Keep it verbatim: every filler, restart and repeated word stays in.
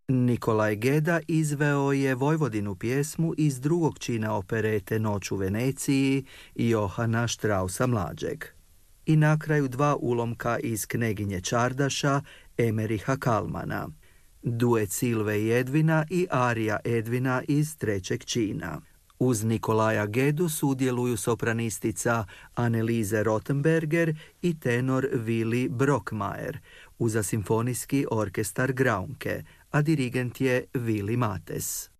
Nikolaj Geda izveo je Vojvodinu pjesmu iz drugog čina operete Noć u Veneciji Johana Straussa mlađeg. I na kraju dva ulomka iz Kneginje Čardaša Emeriha Kalmana, duet Silve i Edvina i arija Edvina iz trećeg čina. Uz Nikolaja Gedu sudjeluju sopranistica Anneliese Rothenberger i tenor Willy Brockmayer, uza simfonijski orkestar Graunke, a dirigent je Willy Mates.